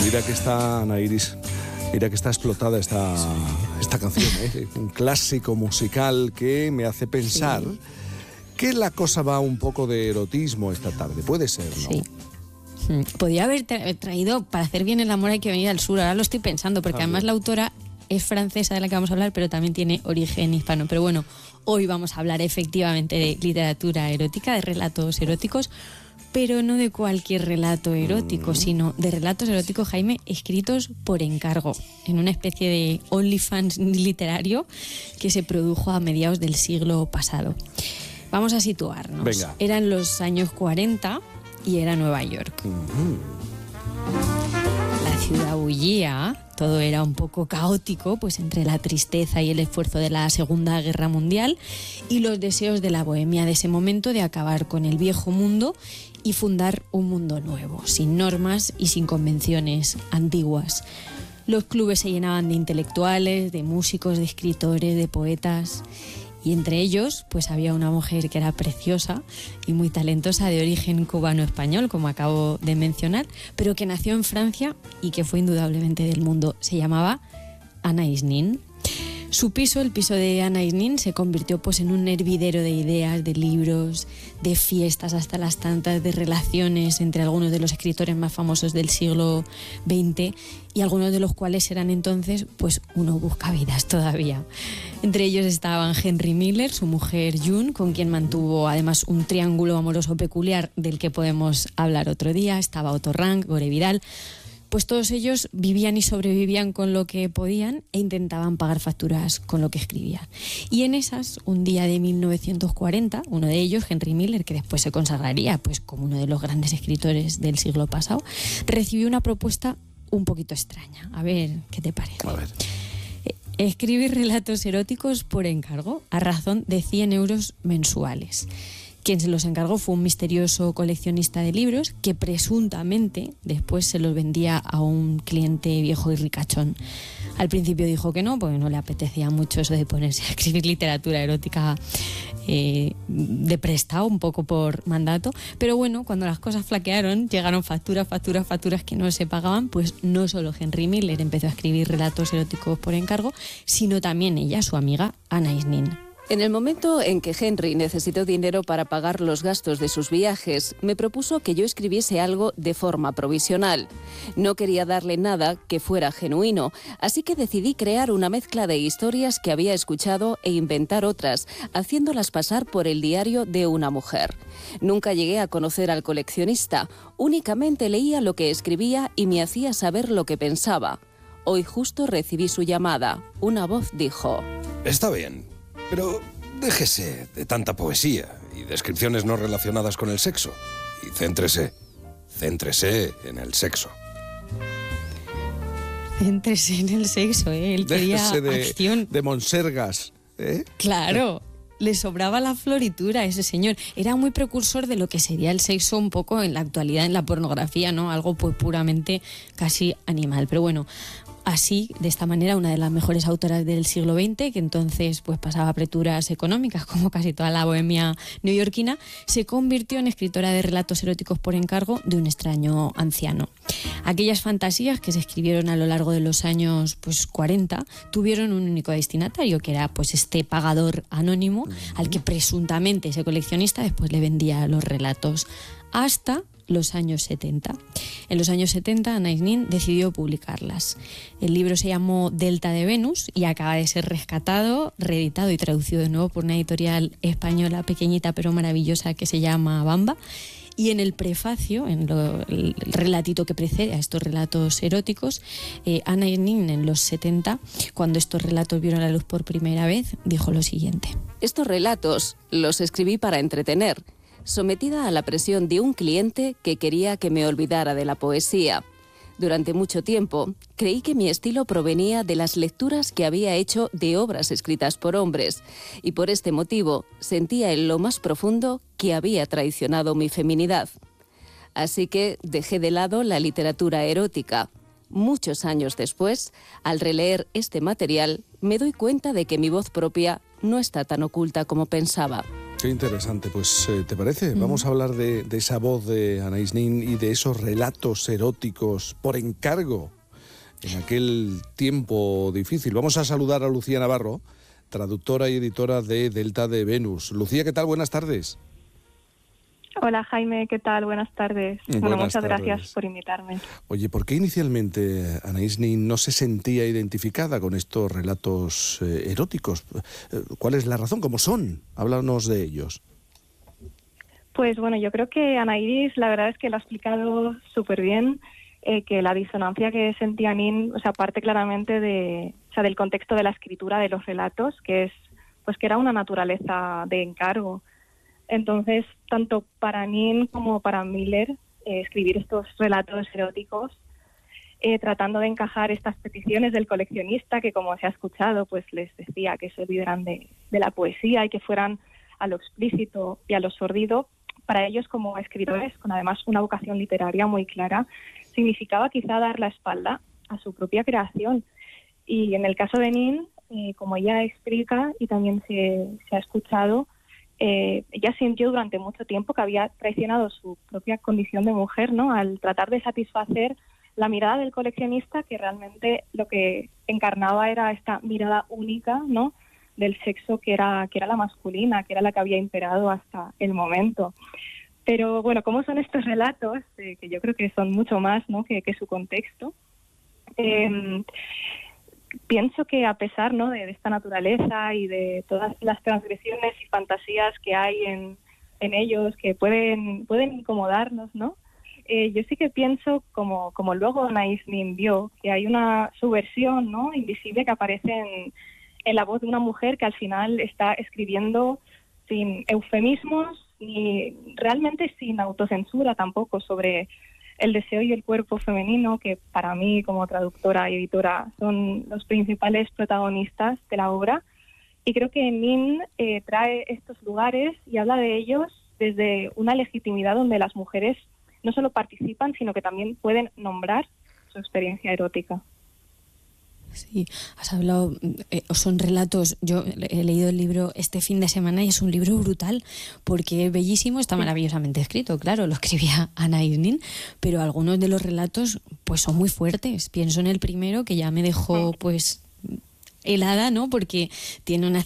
Mira que está, Ana Iris, mira que está explotada esta canción, un clásico musical que me hace pensar que la cosa va un poco de erotismo esta tarde. Puede ser, ¿no? Sí. Podría haber traído Para hacer bien el amor hay que venir al sur. Ahora lo estoy pensando, porque además la autora es francesa, de la que vamos a hablar, pero también tiene origen hispano. Pero bueno, hoy vamos a hablar efectivamente de literatura erótica, de relatos eróticos, pero no de cualquier relato erótico, sino de relatos eróticos, Jaime, escritos por encargo, en una especie de OnlyFans literario que se produjo a mediados del siglo pasado. Vamos a situarnos. Venga. Eran los años 40 y era Nueva York. La ciudad bullía, todo era un poco caótico, pues entre la tristeza y el esfuerzo de la Segunda Guerra Mundial y los deseos de la bohemia de ese momento de acabar con el viejo mundo y fundar un mundo nuevo, sin normas y sin convenciones antiguas. Los clubes se llenaban de intelectuales, de músicos, de escritores, de poetas. Y entre ellos, pues había una mujer que era preciosa y muy talentosa, de origen cubano-español, como acabo de mencionar, pero que nació en Francia y que fue indudablemente del mundo. Se llamaba Anaïs Nin. Su piso, el piso de Anaïs Nin, se convirtió pues en un hervidero de ideas, de libros, de fiestas hasta las tantas, de relaciones entre algunos de los escritores más famosos del siglo XX y algunos de los cuales eran entonces pues unos buscavidas todavía. Entre ellos estaban Henry Miller, su mujer June, con quien mantuvo además un triángulo amoroso peculiar del que podemos hablar otro día. Estaba Otto Rank, Gore Vidal. Pues todos ellos vivían y sobrevivían con lo que podían e intentaban pagar facturas con lo que escribían. Y en esas, un día de 1940, uno de ellos, Henry Miller, que después se consagraría pues como uno de los grandes escritores del siglo pasado, recibió una propuesta un poquito extraña. A ver, ¿qué te parece? A ver. Escribir relatos eróticos por encargo a razón de 100 euros mensuales. Quien se los encargó fue un misterioso coleccionista de libros que presuntamente después se los vendía a un cliente viejo y ricachón. Al principio dijo que no, porque no le apetecía mucho eso de ponerse a escribir literatura erótica de prestado, un poco por mandato. Pero bueno, cuando las cosas flaquearon, llegaron facturas que no se pagaban, pues no solo Henry Miller empezó a escribir relatos eróticos por encargo, sino también ella, su amiga Anaïs Nin. En el momento en que Henry necesitó dinero para pagar los gastos de sus viajes, me propuso que yo escribiese algo de forma provisional. No quería darle nada que fuera genuino, así que decidí crear una mezcla de historias que había escuchado e inventar otras, haciéndolas pasar por el diario de una mujer. Nunca llegué a conocer al coleccionista, únicamente leía lo que escribía y me hacía saber lo que pensaba. Hoy justo recibí su llamada. Una voz dijo: Está bien. Pero déjese de tanta poesía y descripciones no relacionadas con el sexo y céntrese en el sexo. Céntrese en el sexo, él quería acción. De monsergas, ¿eh? Claro, le sobraba la floritura a ese señor. Era muy precursor de lo que sería el sexo un poco en la actualidad, en la pornografía, ¿no? Algo pues puramente casi animal. Pero bueno, así, de esta manera, una de las mejores autoras del siglo XX, que entonces pues pasaba apreturas económicas, como casi toda la bohemia neoyorquina, se convirtió en escritora de relatos eróticos por encargo de un extraño anciano. Aquellas fantasías que se escribieron a lo largo de los años pues 40 tuvieron un único destinatario, que era pues este pagador anónimo al que presuntamente ese coleccionista después le vendía los relatos, hasta los años 70. En los años 70, Anaïs Nin decidió publicarlas. El libro se llamó Delta de Venus y acaba de ser rescatado, reeditado y traducido de nuevo por una editorial española pequeñita pero maravillosa que se llama Bamba. Y en el prefacio, el relatito que precede a estos relatos eróticos, Anaïs Nin en los 70, cuando estos relatos vieron la luz por primera vez, dijo lo siguiente: Estos relatos los escribí para entretener, sometida a la presión de un cliente que quería que me olvidara de la poesía. Durante mucho tiempo, creí que mi estilo provenía de las lecturas que había hecho de obras escritas por hombres, y por este motivo sentía en lo más profundo que había traicionado mi feminidad. Así que dejé de lado la literatura erótica. Muchos años después, al releer este material, me doy cuenta de que mi voz propia no está tan oculta como pensaba. Qué interesante, pues ¿te parece? Vamos a hablar de esa voz de Anaïs Nin y de esos relatos eróticos por encargo en aquel tiempo difícil. Vamos a saludar a Lucía Navarro, traductora y editora de Delta de Venus. Lucía, ¿qué tal? Buenas tardes. Hola Jaime, ¿qué tal? Buenas tardes. Muchas gracias por invitarme. Oye, ¿por qué inicialmente Anaïs Nin no se sentía identificada con estos relatos eróticos? ¿Cuál es la razón? ¿Cómo son? Háblanos de ellos. Pues bueno, yo creo que Anaïs la verdad es que lo ha explicado súper bien, que la disonancia que sentía Nin, parte claramente del contexto de la escritura de los relatos, que era una naturaleza de encargo. Entonces, tanto para Nin como para Miller, escribir estos relatos eróticos, tratando de encajar estas peticiones del coleccionista, que como se ha escuchado, pues les decía que se olvidaran de la poesía y que fueran a lo explícito y a lo sórdido, para ellos como escritores, con además una vocación literaria muy clara, significaba quizá dar la espalda a su propia creación. Y en el caso de Nin, como ella explica y también se ha escuchado, ella sintió durante mucho tiempo que había traicionado su propia condición de mujer, ¿no? Al tratar de satisfacer la mirada del coleccionista, que realmente lo que encarnaba era esta mirada única, ¿no?, del sexo que era la masculina, que era la que había imperado hasta el momento. Pero bueno, ¿cómo son estos relatos? Que yo creo que son mucho más, ¿no?, que su contexto. Pienso que a pesar, ¿no?, de esta naturaleza y de todas las transgresiones y fantasías que hay en ellos, que pueden incomodarnos, ¿no? Yo sí que pienso, como luego Anaïs Nin vio, que hay una subversión, ¿no?, invisible que aparece en la voz de una mujer que al final está escribiendo sin eufemismos ni realmente sin autocensura tampoco sobre el deseo y el cuerpo femenino, que para mí como traductora y editora son los principales protagonistas de la obra. Y creo que Nin trae estos lugares y habla de ellos desde una legitimidad donde las mujeres no solo participan, sino que también pueden nombrar su experiencia erótica. Sí, has hablado, son relatos, yo he leído el libro este fin de semana y es un libro brutal porque es bellísimo, está maravillosamente escrito, claro, lo escribía Anaïs Nin, pero algunos de los relatos pues son muy fuertes. Pienso en el primero, que ya me dejó pues helada, ¿no?, porque tiene una